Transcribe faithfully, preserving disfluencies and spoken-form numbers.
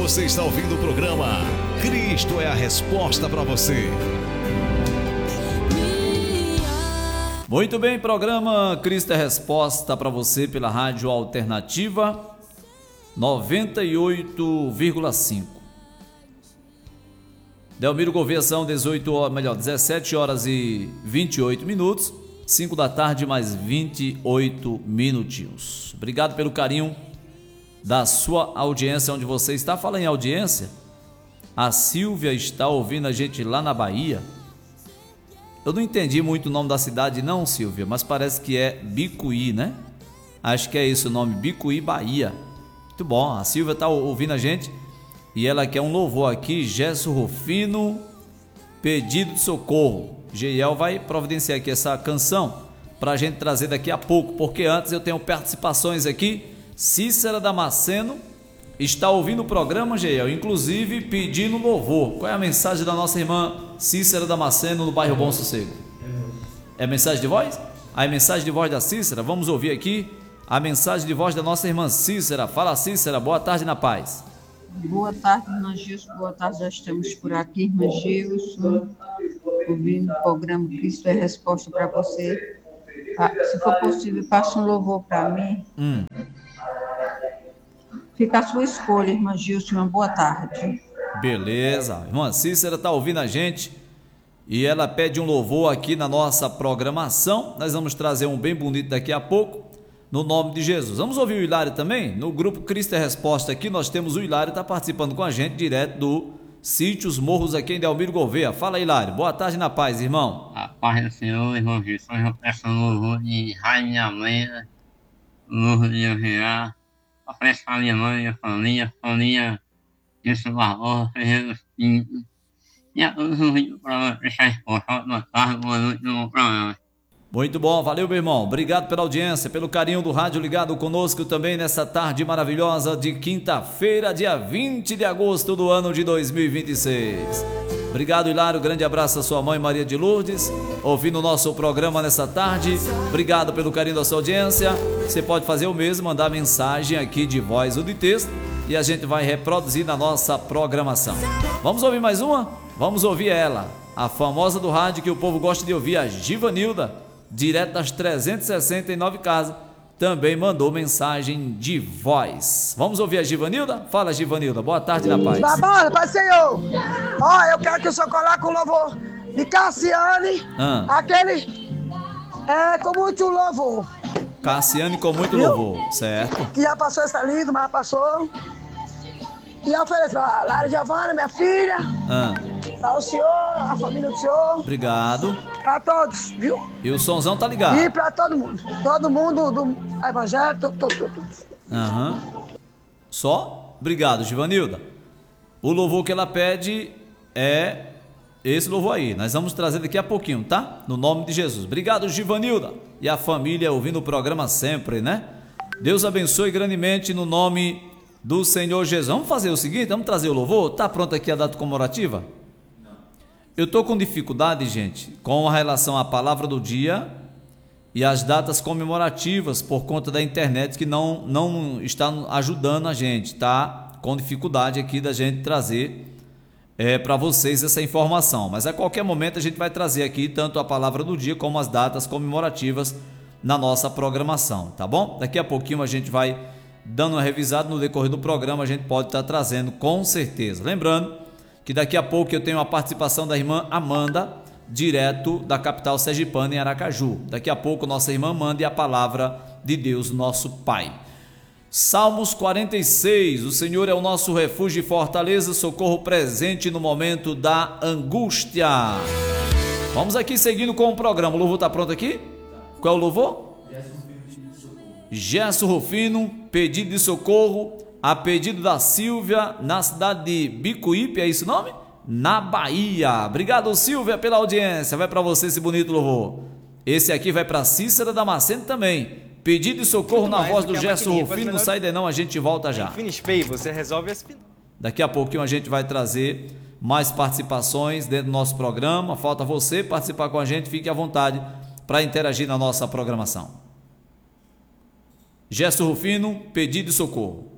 Você está ouvindo o programa Cristo é a Resposta para você. Muito bem, programa Cristo é a Resposta para você pela Rádio Alternativa noventa e oito vírgula cinco. Delmiro Gouveia, são dezoito horas, melhor, dezessete horas e vinte e oito minutos, cinco da tarde mais vinte e oito minutinhos. Obrigado pelo carinho da sua audiência, onde você está. Fala em audiência, a Silvia está ouvindo a gente lá na Bahia. Eu não entendi muito o nome da cidade não, Silvia, mas parece que é Bicuí, né? Acho que é esse o nome, Bicuí, Bahia. Muito bom, a Silvia está ouvindo a gente e ela quer um louvor aqui, Gesso Rufino, Pedido de Socorro. Geiel vai providenciar aqui essa canção para a gente trazer daqui a pouco, porque antes eu tenho participações aqui. Cícera Damasceno está ouvindo o programa, Geiel, inclusive pedindo louvor. Qual é a mensagem da nossa irmã Cícera Damasceno no bairro Bom Sossego? É mensagem de voz? A mensagem de voz da Cícera, vamos ouvir aqui a mensagem de voz da nossa irmã Cícera. Fala, Cícera, boa tarde na paz. Boa tarde, irmã Gilson, boa tarde, já estamos por aqui, irmã Gilson, ouvindo o programa Cristo é Resposta para você. Se for possível, passe um louvor para mim. Hum. Fica a sua escolha, irmã Gilson, uma boa tarde. Beleza, irmã Cícera está ouvindo a gente e ela pede um louvor aqui na nossa programação. Nós vamos trazer um bem bonito daqui a pouco, no nome de Jesus. Vamos ouvir o Hilário também? No grupo Cristo é Resposta aqui, nós temos o Hilário, está participando com a gente, direto do Sítio Os Morros aqui em Delmiro Gouveia. Fala, Hilário, boa tarde na paz, irmão. A paz do Senhor, irmão Gilson, eu peço um louvor de Rainha Leia, louvor de Angeá, a pressa a minha mãe, a família, a família, Gilson Barbosa, Ferreira Pinto, e a todos os vídeos para deixar a resposta. Boa tarde, boa noite, bom programa. Muito bom, valeu, meu irmão. Obrigado pela audiência, pelo carinho do rádio ligado conosco também nessa tarde maravilhosa de quinta-feira, dia vinte de agosto do ano de dois mil e vinte e seis. Obrigado, Hilário. Grande abraço à sua mãe Maria de Lourdes, ouvindo o nosso programa nessa tarde. Obrigado pelo carinho da sua audiência. Você pode fazer o mesmo, mandar mensagem aqui de voz ou de texto e a gente vai reproduzir na nossa programação. Vamos ouvir mais uma? Vamos ouvir ela, a famosa do rádio que o povo gosta de ouvir, a Givanilda, direto das trezentas e sessenta e nove casas, também mandou mensagem de voz. Vamos ouvir a Givanilda? Fala, Givanilda, boa tarde na paz. Babana, Pai Senhor, ó, eu quero que o senhor coloque o louvor de Cassiane, ah. aquele é com muito louvor. Cassiane com muito Viu? louvor, certo? Que já passou essa linda, mas passou. E eu ofereço a Lara Giovana, minha filha, ah. ao senhor, a família do senhor. Obrigado. Pra todos, viu? E o sonzão tá ligado? E pra todo mundo. Todo mundo do evangelho, tudo, tudo, tudo. Aham. Uhum. Só? Obrigado, Givanilda. O louvor que ela pede é esse louvor aí. Nós vamos trazer daqui a pouquinho, tá? No nome de Jesus. Obrigado, Givanilda. E a família ouvindo o programa sempre, né? Deus abençoe grandemente no nome do Senhor Jesus. Vamos fazer o seguinte, vamos trazer o louvor. Tá pronta aqui a data comemorativa? Eu estou com dificuldade, gente, com relação à palavra do dia e as datas comemorativas por conta da internet que não, não está ajudando a gente, tá? Com dificuldade aqui da gente trazer é, para vocês essa informação. Mas a qualquer momento a gente vai trazer aqui tanto a palavra do dia como as datas comemorativas na nossa programação, tá bom? Daqui a pouquinho a gente vai dando uma revisada no decorrer do programa, a gente pode estar trazendo com certeza. Lembrando que daqui a pouco eu tenho a participação da irmã Amanda, direto da capital sergipana, em Aracaju. Daqui a pouco nossa irmã Amanda e a palavra de Deus, nosso Pai. Salmos quarenta e seis, o Senhor é o nosso refúgio e fortaleza, socorro presente no momento da angústia. Vamos aqui seguindo com o programa. O louvor está pronto aqui? Qual é o louvor? Gesso Rufino, pedido de socorro, a pedido da Silvia, na cidade de Bicuípe, é isso o nome? Na Bahia. Obrigado, Silvia, pela audiência. Vai para você esse bonito louvor. Esse aqui vai para Cícera Damasceno também. Pedido de socorro muito na mais, voz do Gesso Rufino. Não sai daí não, a gente volta já. Finish Pay, você resolve esse... Daqui a pouquinho a gente vai trazer mais participações dentro do nosso programa. Falta você participar com a gente, fique à vontade para interagir na nossa programação. Gesso Rufino, pedido de socorro.